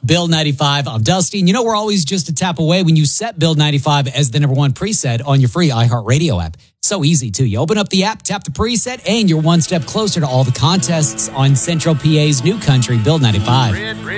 Build 95. I'm Dusty. And you know, we're always just a tap away when you set Build 95 as the number one preset on your free iHeartRadio app. So easy, too. You open up the app, tap the preset, and you're one step closer to all the contests on Central PA's new country, Build 95.